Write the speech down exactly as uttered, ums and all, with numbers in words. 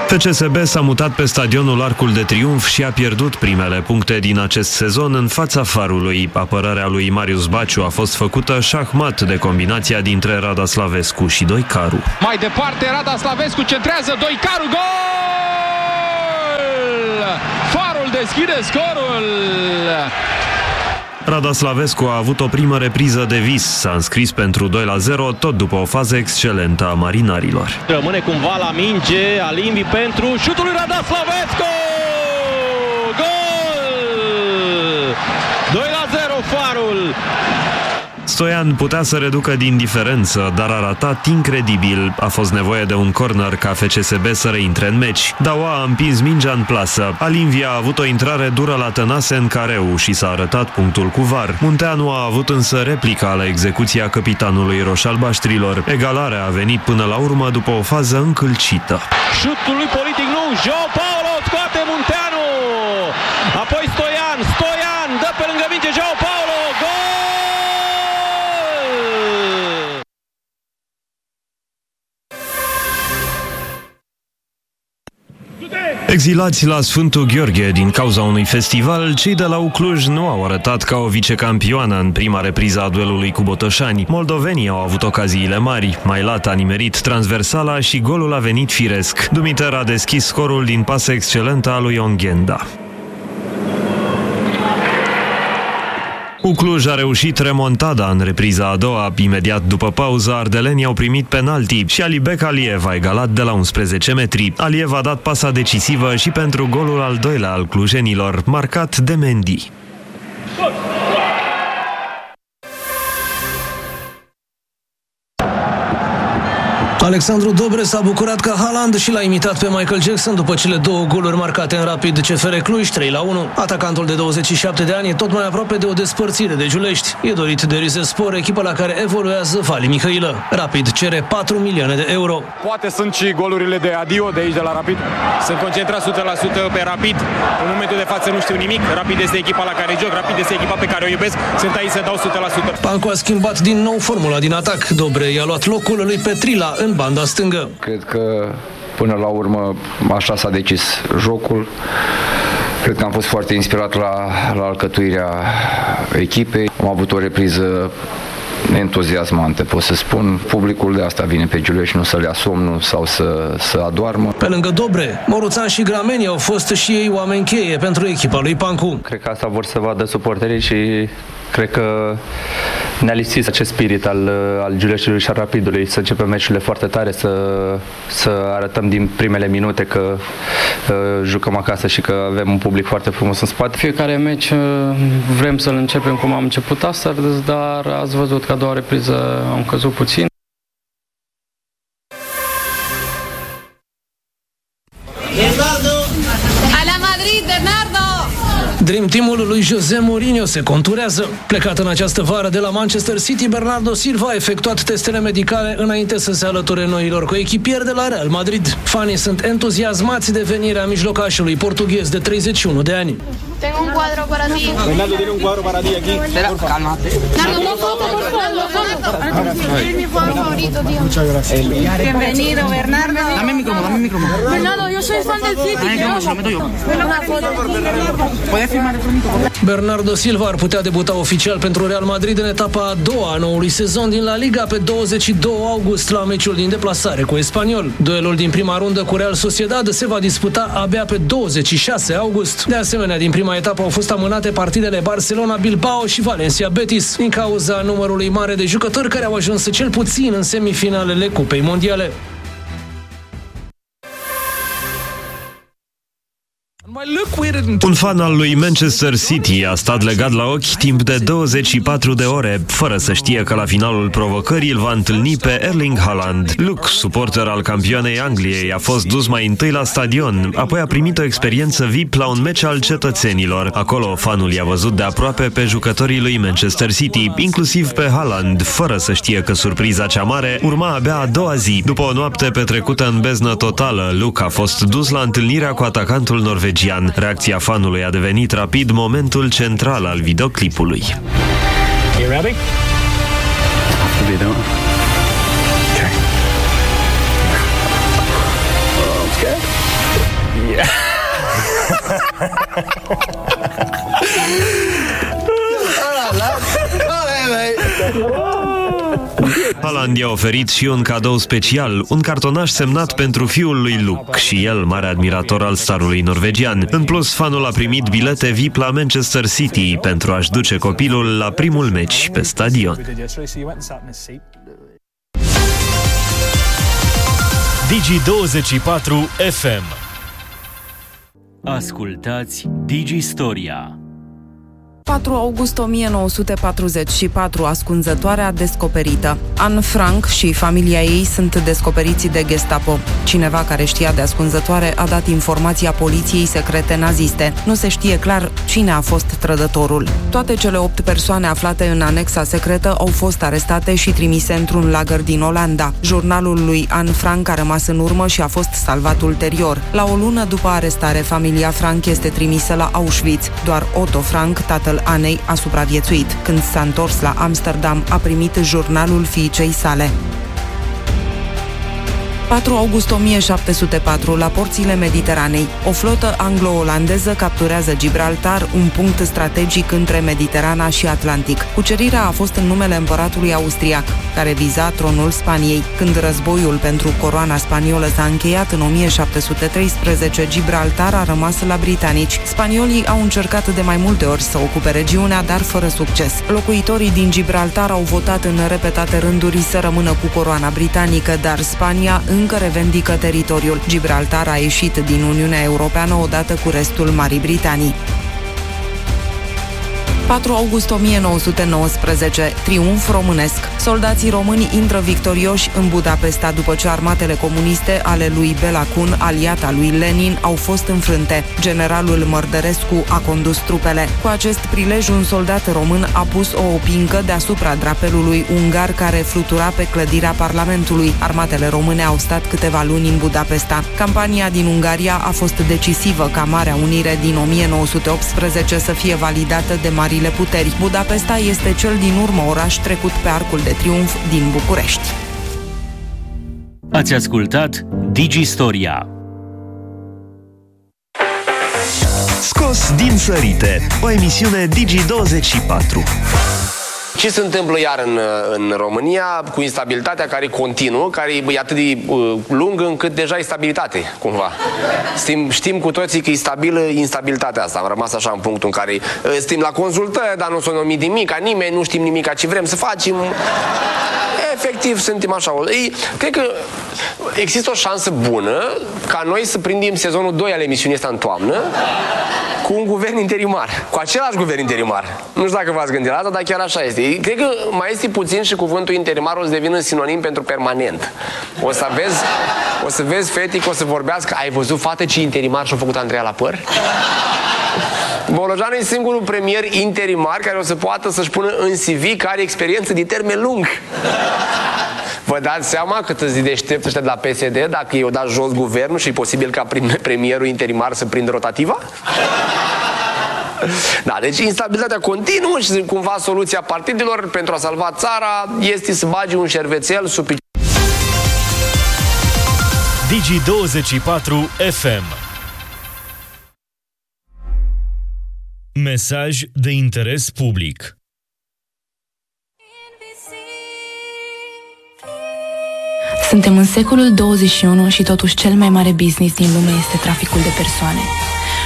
F C S B s-a mutat pe stadionul Arcul de Triunf și a pierdut primele puncte din acest sezon în fața Farului. Apărarea lui Marius Baciu a fost făcută șahmat de combinația dintre Rada Slavescu și Doicaru. Mai departe, Rada Slavescu centrează, Doicaru, gol! Farul deschide scorul! Rada Slavescu a avut o primă repriză de vis. S-a înscris pentru doi la zero, tot după o fază excelentă a marinarilor. Rămâne cumva la minge, Alimbi pentru șutul lui Rada Slavescu! Gol! doi la zero Farul! Stoian putea să reducă din diferență, dar a ratat incredibil. A fost nevoie de un corner ca F C S B să reintre în meci. Daua a împins mingea în plasă. Alinvi a avut o intrare dură la Tănase în careu și s-a arătat punctul cu var. Munteanu a avut însă replica la execuția capitanului roșalbaștrilor. Egalarea a venit până la urmă după o fază încălcită. Șutul lui Politic nu, João Paulo scoate Munteanu. Apoi Stoian, Stoian dă pe lângă minge João Paulo. Gol! Exilați la Sfântul Gheorghe din cauza unui festival, cei de la Ucluj nu au arătat ca o vicecampioană în prima repriză a duelului cu botoșani. Moldovenii au avut ocaziile mari. Mailat a nimerit transversala și golul a venit firesc. Dumiter a deschis scorul din pasă excelentă a lui Onghenda. Ucluj a reușit remontada în repriza a doua. Imediat după pauză, ardelenii au primit penalti și Alibek Aliev a egalat de la unsprezece metri. Aliev a dat pasa decisivă și pentru golul al doilea al clujenilor, marcat de Mendy. Alexandru Dobre s-a bucurat ca Haaland și l-a imitat pe Michael Jackson după cele două goluri marcate în Rapid C F R Cluj, trei la unu. Atacantul de douăzeci și șapte de ani e tot mai aproape de o despărțire de Giulești. E dorit de Rizespor, echipa la care evoluează Vali Mihailă. Rapid cere patru milioane de euro. Poate sunt și golurile de adio de aici, de la Rapid. Sunt concentrat o sută la sută pe Rapid. În momentul de față nu știu nimic. Rapid este echipa la care joc, Rapid este echipa pe care o iubesc. Sunt aici să dau o sută la sută. Pancu a schimbat din nou formula din atac. Dobre i-a luat locul lui Petrila în banda stângă. Cred că până la urmă așa s-a decis jocul. Cred că am fost foarte inspirat la, la alcătuirea echipei. Am avut o repriză entuziasmante, pot să spun. Publicul de asta vine pe Giulești, nu să le ia somnul sau să, să adoarmă. Pe lângă Dobre, Moruțan și Grameni au fost și ei oameni cheie pentru echipa lui Pancu. Cred că asta vor să vadă suporterii și cred că ne-a lipsit acest spirit al, al Giuleștiului și al Rapidului, să începem meciurile foarte tare, să, să arătăm din primele minute că uh, jucăm acasă și că avem un public foarte frumos în spate. Fiecare meci uh, vrem să-l începem cum am început astăzi, dar ați văzut că a doua repriză am căzut puțin. Dream Team-ul lui José Mourinho se conturează. Plecat în această vară de la Manchester City, Bernardo Silva a efectuat testele medicale înainte să se alăture noilor coechipieri de la Real Madrid. Fanii sunt entuziasmați de venirea mijlocașului portughez de treizeci și unu de ani. Tengo un cuadro para ti. Bernardo tiene un cuadro para ti aquí. Espera, cálmate. Bernardo, una foto, por favor. Es mi jugador favorito, tío. Muchas gracias. Bienvenido, Bernardo. Dame el micrófono, dame el micrófono. Bernardo, yo soy fan del City. Ay, ¿cómo se lo meto yo? Una foto. ¿Puedes firmar el micrófono? Bernardo Silva ar putea debuta oficial pentru Real Madrid în etapa a doua a noului sezon din La Liga pe douăzeci și doi august la meciul din deplasare cu Espanyol. Duelul din prima rundă cu Real Sociedad se va disputa abia pe douăzeci și șase august. De asemenea, din prima etapă au fost amânate partidele Barcelona, Bilbao și Valencia Betis din cauza numărului mare de jucători care au ajuns cel puțin în semifinalele Cupei Mondiale. Un fan al lui Manchester City a stat legat la ochi timp de douăzeci și patru de ore, fără să știe că la finalul provocării îl va întâlni pe Erling Haaland. Luke, suporter al campioanei Angliei, a fost dus mai întâi la stadion, apoi a primit o experiență V I P la un meci al cetățenilor. Acolo, fanul i-a văzut de aproape pe jucătorii lui Manchester City, inclusiv pe Haaland, fără să știe că surpriza cea mare urma abia a doua zi. După o noapte petrecută în beznă totală, Luke a fost dus la întâlnirea cu atacantul norvegian. Reacția fanului a devenit rapid momentul central al videoclipului. You ready? After video. Okay. Oh, I'm scared. Haaland i-a oferit și un cadou special, un cartonaș semnat pentru fiul lui Luke, și el mare admirator al starului norvegian. În plus, fanul a primit bilete V I P la Manchester City pentru a-și duce copilul la primul meci pe stadion. Digi douăzeci și patru F M. Ascultați Digi Storia. patru august o mie nouă sute patruzeci și patru, ascunzătoarea descoperită. Anne Frank și familia ei sunt descoperiți de Gestapo. Cineva care știa de ascunzătoare a dat informația poliției secrete naziste. Nu se știe clar cine a fost trădătorul. Toate cele opt persoane aflate în anexa secretă au fost arestate și trimise într-un lagăr din Olanda. Jurnalul lui Anne Frank a rămas în urmă și a fost salvat ulterior. La o lună după arestare, familia Frank este trimisă la Auschwitz. Doar Otto Frank, tatăl Anei, a supraviețuit. Când s-a întors la Amsterdam, a primit jurnalul fiicei sale. patru august o mie șapte sute patru, la porțile Mediteranei. O flotă anglo-olandeză capturează Gibraltar, un punct strategic între Mediterana și Atlantic. Cucerirea a fost în numele împăratului austriac, care viza tronul Spaniei. Când războiul pentru coroana spaniolă s-a încheiat în o mie șapte sute treisprezece, Gibraltar a rămas la britanici. Spaniolii au încercat de mai multe ori să ocupe regiunea, dar fără succes. Locuitorii din Gibraltar au votat în repetate rânduri să rămână cu coroana britanică, dar Spania încă revendică teritoriul. Gibraltar a ieșit din Uniunea Europeană odată cu restul Marii Britanii. patru august o mie nouă sute nouăsprezece, triumf românesc. Soldații români intră victorioși în Budapesta după ce armatele comuniste ale lui Bela Kun, aliata lui Lenin, au fost înfrânte. Generalul Mărdărescu a condus trupele. Cu acest prilej, un soldat român a pus o opincă deasupra drapelului ungar care flutura pe clădirea Parlamentului. Armatele române au stat câteva luni în Budapesta. Campania din Ungaria a fost decisivă ca Marea Unire din o mie nouă sute optsprezece să fie validată de mari puteri. Budapesta este cel din urmă oraș trecut pe Arcul de Triunf din București. Ați ascultat Digi Storia. Scos din sărite, o emisiune Digi douăzeci și patru. Ce se întâmplă iar în, în România cu instabilitatea care continuă, care e atât de uh, lungă încât deja e stabilitate, cumva. Știm, știm cu toții că e stabilă instabilitatea asta. Am rămas așa în punctul în care uh, suntem la consultări, dar nu s-o numit nimic, nimeni, nu știm nimic ce vrem să facem. Efectiv, suntem așa. Ei, cred că există o șansă bună ca noi să prindem sezonul doi al emisiunii asta în toamnă cu un guvern interimar, cu același guvern interimar. Nu știu dacă v-ați gândit la asta, dar chiar așa este. Cred că mai este puțin și cuvântul interimar o să devină sinonim pentru permanent. O să vezi, o să vezi fetică, o să vorbească. Ai văzut, fată, ce interimar și-a făcut Andreea la păr? Bolojan e singurul premier interimar care o să poată să-și pună în C V că are experiență de termen lung. Vă dați seama cât îți deștept ăștia de la P S D dacă i-o dat jos guvernul și e posibil ca premierul interimar să prindă rotativa? Da, deci instabilitatea continuă și cumva soluția partidelor pentru a salva țara este să bagi un șervețel sub picior. Digi douăzeci și patru F M. Mesaj de interes public. Suntem în secolul douăzeci și unu și totuși cel mai mare business din lume este traficul de persoane.